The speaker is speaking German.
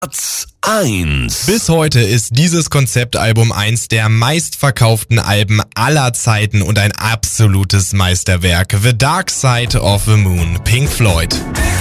Platz 1. Bis heute ist dieses Konzeptalbum eins der meistverkauften Alben aller Zeiten und ein absolutes Meisterwerk. The Dark Side of the Moon, Pink Floyd.